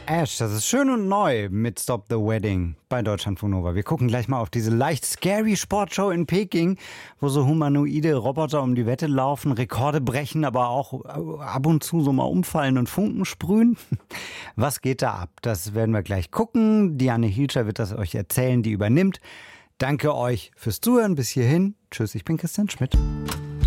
Ash, das ist schön und neu mit Stop the Wedding bei Deutschlandfunk Nova. Wir gucken gleich mal auf diese leicht scary Sportshow in Peking, wo so humanoide Roboter um die Wette laufen, Rekorde brechen, aber auch ab und zu so mal umfallen und Funken sprühen. Was geht da ab? Das werden wir gleich gucken. Diane Hielscher wird das euch erzählen, die übernimmt. Danke euch fürs Zuhören bis hierhin. Tschüss, ich bin Christian Schmidt.